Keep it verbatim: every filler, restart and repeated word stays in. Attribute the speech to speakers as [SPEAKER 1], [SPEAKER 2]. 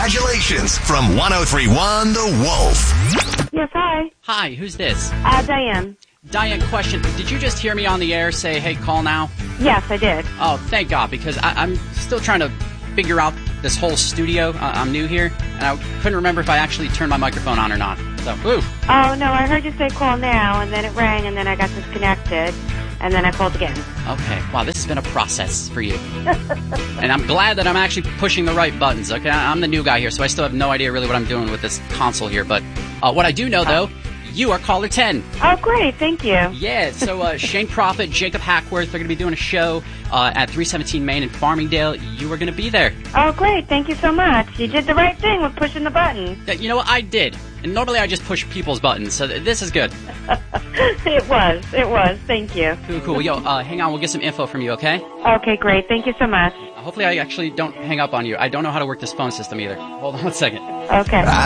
[SPEAKER 1] Congratulations from one oh three point one The Wolf.
[SPEAKER 2] Yes, hi.
[SPEAKER 3] Hi, who's this?
[SPEAKER 2] Uh, Diane.
[SPEAKER 3] Diane, question. Did you just hear me on the air say, hey, call now?
[SPEAKER 2] Yes, I did.
[SPEAKER 3] Oh, thank God, because I, I'm still trying to figure out this whole studio. Uh, I'm new here, and I couldn't remember if I actually turned my microphone on or not. So, woo.
[SPEAKER 2] Oh, no, I heard you say call now, and then it rang, and then I got disconnected, and then I called again.
[SPEAKER 3] Okay. Wow, this has been a process for you. And I'm glad that I'm actually pushing the right buttons, okay? I'm the new guy here, so I still have no idea really what I'm doing with this console here. But uh, what I do know, though, you are caller ten.
[SPEAKER 2] Oh, great. Thank you.
[SPEAKER 3] Yeah, so uh, Shane Prophet, Jacob Hackworth, they're going to be doing a show uh, at three seventeen Main in Farmingdale. You are going to be there.
[SPEAKER 2] Oh, great. Thank you so much. You did the right thing with pushing the button.
[SPEAKER 3] Yeah, you know what? I did. And normally I just push people's buttons, so th- this is good.
[SPEAKER 2] It was. It was. Thank you.
[SPEAKER 3] Cool, cool. Yo, uh, hang on. We'll get some info from you, okay?
[SPEAKER 2] Okay, great. Thank you so much.
[SPEAKER 3] Uh, hopefully I actually don't hang up on you. I don't know how to work this phone system either. Hold on one second.
[SPEAKER 2] Okay.